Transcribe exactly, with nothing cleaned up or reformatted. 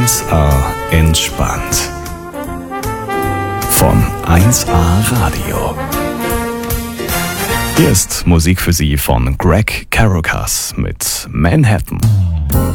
eins A entspannt. Von eins A Radio. Hier ist Musik für Sie von Greg Caracas mit Manhattan.